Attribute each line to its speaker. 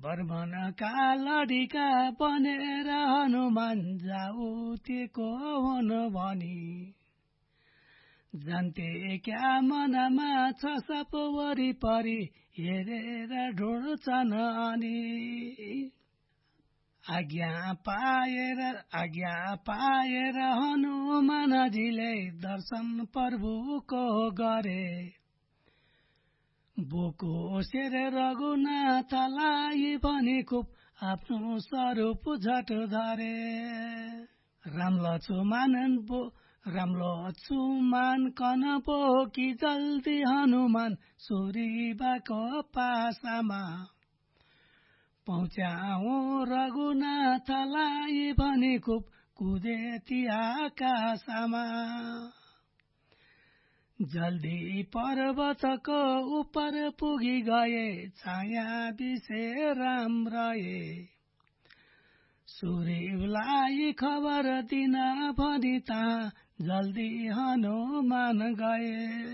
Speaker 1: बर्मनका लडिका बनेर हनुमान जाउतेको हुन भनी जान्थे क्या मनमा छ सप वरिपरि हेरेर ढुँड्छन् अनि आज्ञा पाएर हनुमानजीले दर्शन प्रभुको गरे बोको शेर रघुनाथलाई भनी खुब आफ्नो स्वरूप झट धरे राम लक्ष्मण कन बोकी जल्दी हनुमान सुरीबाको पासामा पहुँच्याऊ रघुनाथलाई भनी खुब कुदे ती आकाशमा जल्दी पर्वतको उपर पुगी गए छाया बिसे राम रहे सुग्रीवलाई खबर दिन भनी ता जल्दी हनुमान गए